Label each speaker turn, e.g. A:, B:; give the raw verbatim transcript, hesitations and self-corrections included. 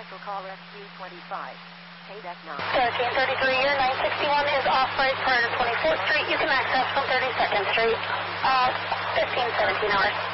A: cancel call S Q twenty-five. Paid F nine.
B: thirteen thirty-three, your nine sixty-one is off right prior to twenty-fourth Street. You can access from thirty-second Street. Uh, fifteen seventeen hours.